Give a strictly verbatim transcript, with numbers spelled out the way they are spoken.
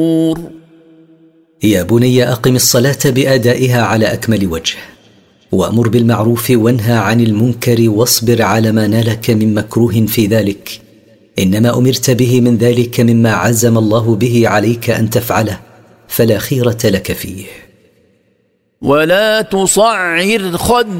يا بني أقم الصلاة بأدائها على أكمل وجه، وأمر بالمعروف وانهى عن المنكر، واصبر على ما نالك من مكروه في ذلك، إنما أمرت به من ذلك مما عزم الله به عليك أن تفعله، فلا خيرة لك فيه. ولا تصعر خد